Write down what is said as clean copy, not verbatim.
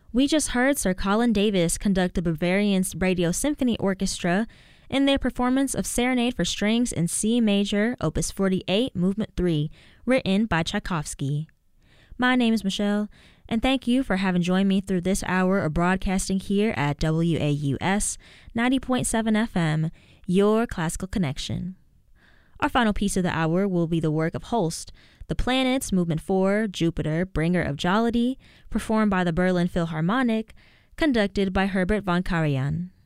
We just heard Sir Colin Davis conduct the Bavarian Radio Symphony Orchestra in their performance of Serenade for Strings in C Major, Opus 48, Movement 3, written by Tchaikovsky. My name is Michelle, and thank you for having joined me through this hour of broadcasting here at WAUS 90.7 FM, your classical connection. Our final piece of the hour will be the work of Holst, The Planets, Movement 4, Jupiter, Bringer of Jollity, performed by the Berlin Philharmonic, conducted by Herbert von Karajan.